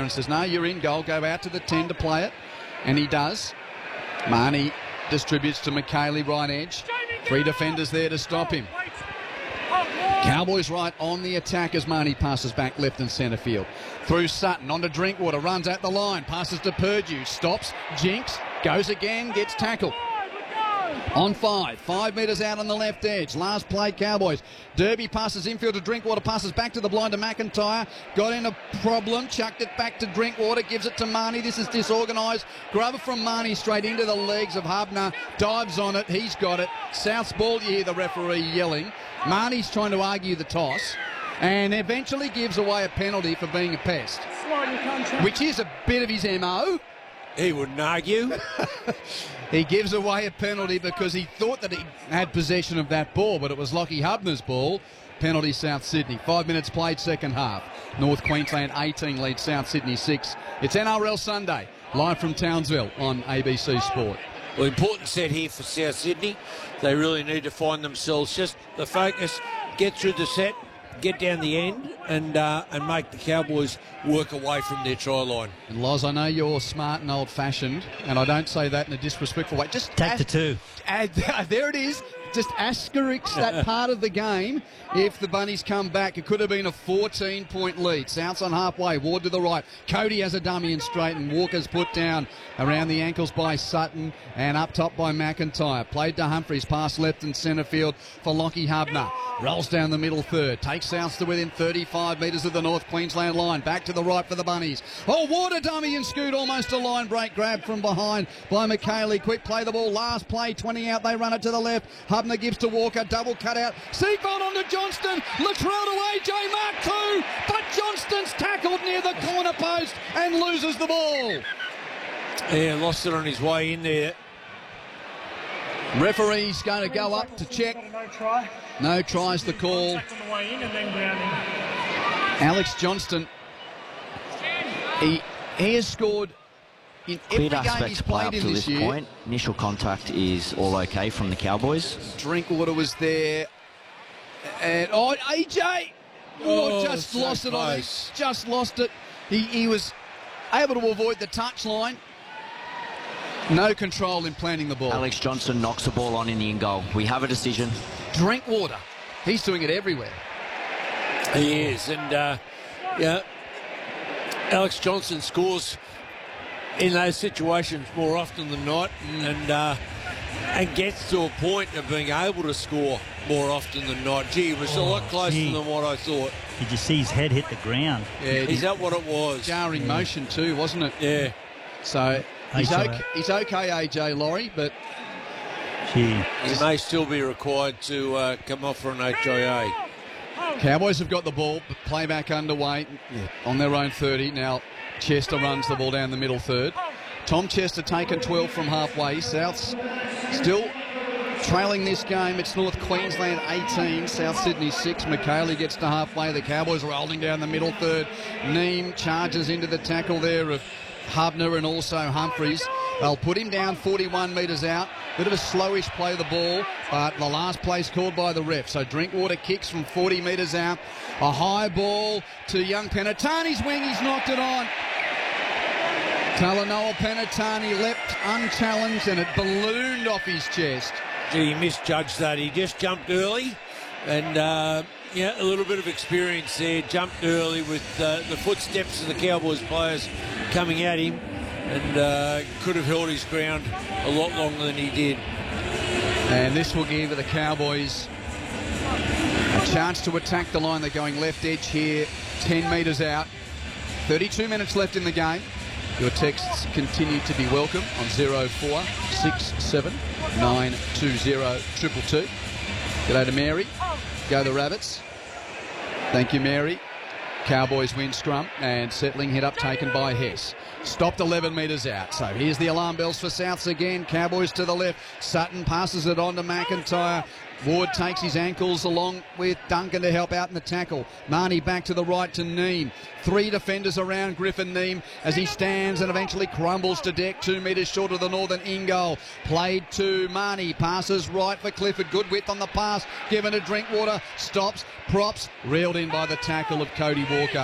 and says, no, you're in goal. Go out to the 10 to play it. And he does. Marnie distributes to McKaylee, right edge. 3 defenders there to stop him. Cowboys right on the attack as Marnie passes back left and centre field. Through Sutton, on to Drinkwater, runs at the line, passes to Purdue, stops, jinks, goes again, gets tackled. On 5 metres out on the left edge. Last play, Cowboys. Derby passes infield to Drinkwater, passes back to the blind to McIntyre. Got in a problem, chucked it back to Drinkwater, gives it to Marnie. This is disorganised. Grub from Marnie straight into the legs of Hubner. Dives on it, he's got it. South's ball, you hear the referee yelling. Marnie's trying to argue the toss and eventually gives away a penalty for being a pest, which is a bit of his MO. He wouldn't argue. He gives away a penalty because he thought that he had possession of that ball, but it was Lockie Hubner's ball. Penalty, South Sydney. 5 minutes played, second half. North Queensland 18 leads South Sydney 6. It's NRL Sunday, live from Townsville on ABC Sport. Well, important set here for South Sydney. They really need to find themselves just the focus, get through the set, get down the end, and make the Cowboys work away from their try line. And Loz, I know you're smart and old-fashioned, and I don't say that in a disrespectful way. Just take the 2. There it is. Just asterisk that part of the game. If the Bunnies come back, it could have been a 14-point lead. South's on halfway. Ward to the right. Cody has a dummy and straight, and Walker's put down around the ankles by Sutton and up top by McIntyre. Played to Humphries, pass left and centre field for Lockie Hubner. Rolls down the middle third. Takes Souths to within 35 metres of the North Queensland line. Back to the right for the Bunnies. Oh, Ward a dummy and scoot, almost a line break. Grab from behind by McKaylee. Quick play the ball. Last play, 20 out. They run it to the left. Hubner gives to Walker. Double cut out. Seafold on to Johnston. Latrell to AJ Mark 2. But Johnston's tackled near the corner post and loses the ball. Yeah, lost it on his way in there. Referee's going to go up to check. No tries the call. Alex Johnston, he has scored in every game he's played in this year. Point. Initial contact is all okay from the Cowboys. Drinkwater was there. And, AJ! Just lost it on it. Just lost it. He was able to avoid the touchline. No control in planting the ball. Alex Johnston knocks the ball on in the in-goal. We have a decision. Drinkwater. He's doing it everywhere. He is. And, Alex Johnston scores in those situations more often than not and gets to a point of being able to score more often than not. Gee, it was a lot closer than what I thought. Did you see his head hit the ground? Yeah, is that what it was? Jarring motion too, wasn't it? Yeah. So he's okay, AJ Laurie, but he may still be required to come off for an HIA. Cowboys have got the ball, but playback underway on their own 30. Now Chester runs the ball down the middle third. Tom Chester taken 12 from halfway. South's still trailing this game. It's North Queensland 18, South Sydney 6. McKaylee gets to halfway. The Cowboys are holding down the middle third. Neem charges into the tackle there of Hubner and also Humphries. They'll put him down 41 metres out. Bit of a slowish play of the ball, but the last play's called by the ref. So Drinkwater kicks from 40 metres out. A high ball to young Penatani's wing. He's knocked it on. Talanoa Penatani leapt unchallenged and it ballooned off his chest. Gee, he misjudged that. He just jumped early and, a little bit of experience there. Jumped early with the footsteps of the Cowboys players coming at him and could have held his ground a lot longer than he did. And this will give the Cowboys a chance to attack the line. They're going left edge here, 10 metres out. 32 minutes left in the game. Your texts continue to be welcome on 0467 920 222. G'day to Mary. Go the Rabbits. Thank you, Mary. Cowboys win scrum and settling head up taken by Hess. Stopped 11 metres out. So here's the alarm bells for Souths again. Cowboys to the left. Sutton passes it on to McIntyre. Ward takes his ankles along with Duncan to help out in the tackle. Marnie back to the right to Neem. 3 defenders around Griffin Neem as he stands and eventually crumbles to deck 2 metres short of the northern in-goal. Played to Marnie. Passes right for Clifford. Good width on the pass. Given to Drinkwater. Stops. Props. Reeled in by the tackle of Cody Walker.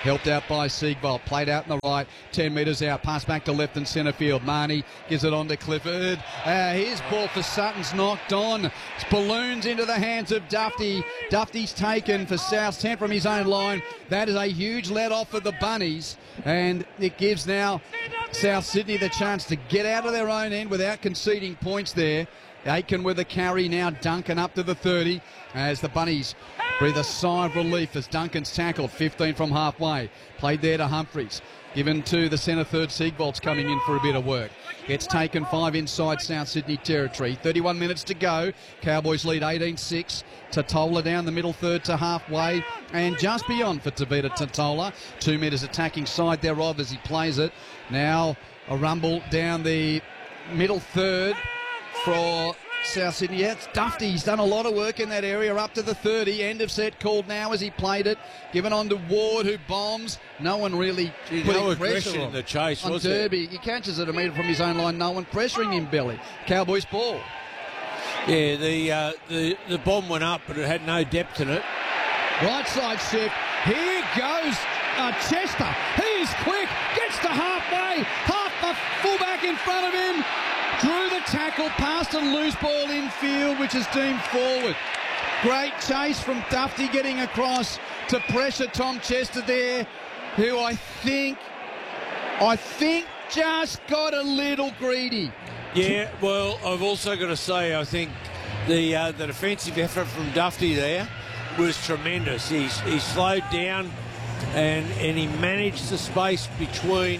Helped out by Siegwald. Played out in the right. 10 metres out. Pass back to left and centre field. Marnie gives it on to Clifford. His ball for Sutton's knocked on. It's balloons into the hands of Dufty. Dufty's taken for South 10 from his own line. That is a huge let off for the Bunnies. And it gives now South Sydney the chance to get out of their own end without conceding points there. Aiken with a carry now. Duncan up to the 30 as the Bunnies breathe a sigh of relief as Duncan's tackled 15 from halfway. Played there to Humphreys. Given to the centre third. Siegwald's coming in for a bit of work. Gets taken 5 inside South Sydney territory. 31 minutes to go. Cowboys lead 18-6. Totola down the middle third to halfway and just beyond for Tavita Totola. 2 metres attacking side thereof as he plays it. Now a rumble down the middle third for South Sydney. Yeah, it's Dufty. He's done a lot of work in that area up to the 30. End of set called now as he played it. Given on to Ward who bombs. No one really putting pressure in the chase, on Derby. He catches it a metre from his own line. No one pressuring him, Belly. Cowboys ball. Yeah, the bomb went up, but it had no depth in it. Right side shift. Here goes Chester. He is quick. Gets to halfway. Half the fullback in front of him. Drew the tackle, passed a loose ball infield, which is deemed forward. Great chase from Dufty getting across to pressure Tom Chester there, who I think just got a little greedy. Yeah, well, I've also got to say, I think the defensive effort from Dufty there was tremendous. He slowed down and he managed the space between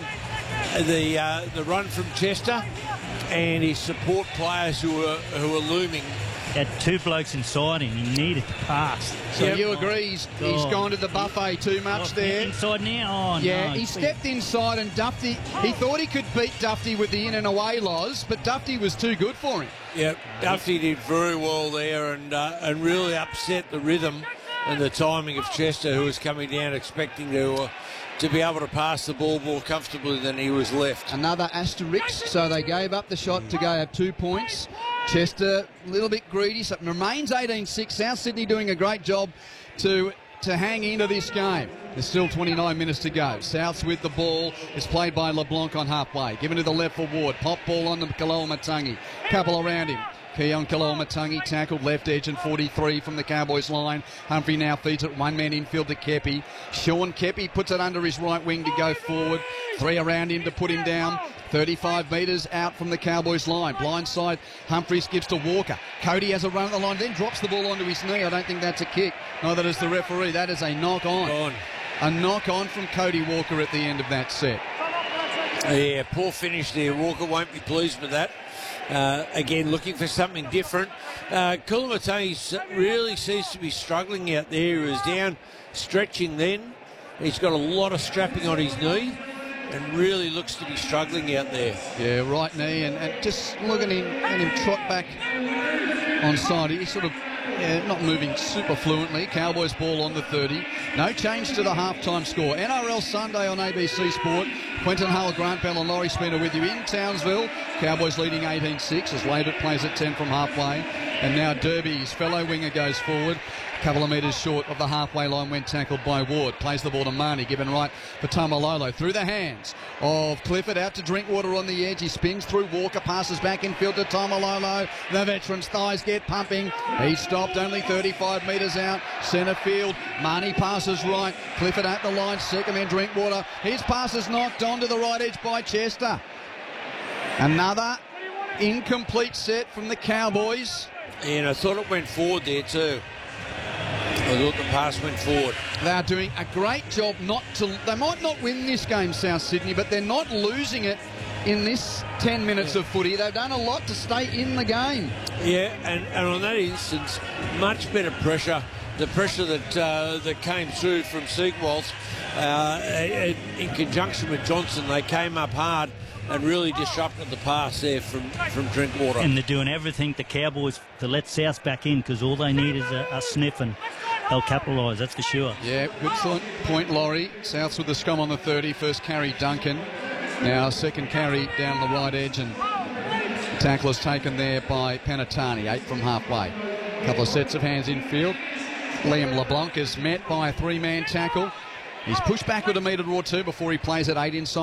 the run from Chester and his support players who are looming. Had 2 blokes inside him. He needed to pass. So you agree he's gone to the buffet too much there? Inside now? Oh, yeah, no, he stepped inside and Dufty, he thought he could beat Dufty with the in and away laws, but Dufty was too good for him. Yeah, Dufty did very well there and really upset the rhythm and the timing of Chester, who was coming down expecting to be able to pass the ball more comfortably than he was left. Another asterisk, so they gave up the shot to go have 2 points. Chester a little bit greedy, so it remains 18-6. South Sydney doing a great job to hang into this game. There's still 29 minutes to go. Souths with the ball. It's played by LeBlanc on halfway. Given to the left for Ward. Pop ball on to Kaloa-Matangi. Couple around him. Keon Kaloa-Matangi tackled left edge and 43 from the Cowboys line. Humphrey now feeds it 1 man infield to Kepi. Sean Kepi puts it under his right wing to go forward. 3 around him to put him down. 35 metres out from the Cowboys line. Blindside, Humphreys gives to Walker. Cody has a run at the line, then drops the ball onto his knee. I don't think that's a kick. Neither does the referee. That is a knock on. A knock on from Cody Walker at the end of that set. Yeah, poor finish there. Walker won't be pleased with that. Again, looking for something different. Kaloa-Matangi really seems to be struggling out there. He was down stretching then. He's got a lot of strapping on his knee and really looks to be struggling out there. Yeah, right knee and just looking at him trot back on side. He's sort of not moving super fluently. Cowboys ball on the 30. No change to the halftime score. NRL Sunday on ABC Sport. Quentin Hull, Grant Bell and Laurie Spooner with you in Townsville. Cowboys leading 18-6 as Labert plays at 10 from halfway. And now Derby, his fellow winger, goes forward. A couple of metres short of the halfway line when tackled by Ward. Plays the ball to Marnie, given right for Tamalolo. Through the hands of Clifford, out to Drinkwater on the edge. He spins through Walker, passes back infield to Tamalolo. The veteran's thighs get pumping. He stopped only 35 metres out. Centre field, Marnie passes right. Clifford at the line, second man Drinkwater. His pass is knocked on to the right edge by Chester. Another incomplete set from the Cowboys. And I thought it went forward there too. I thought the pass went forward. They're doing a great job they might not win this game, South Sydney, but they're not losing it in this 10 minutes of footy. They've done a lot to stay in the game. Yeah, and on that instance, much better pressure. The pressure that came through from Siegwald in conjunction with Johnson, they came up hard and really disrupted the pass there from Drinkwater. And they're doing everything, the Cowboys, to let South back in because all they need is a sniff and they'll capitalise, that's for sure. Yeah, good point, Laurie. Souths with the scrum on the 30. First carry, Duncan. Now second carry down the right edge and tackle is taken there by Panatani, 8 from halfway. Couple of sets of hands in field. Liam LeBlanc is met by a 3-man tackle. He's pushed back with a metre or two before he plays at 8 inside.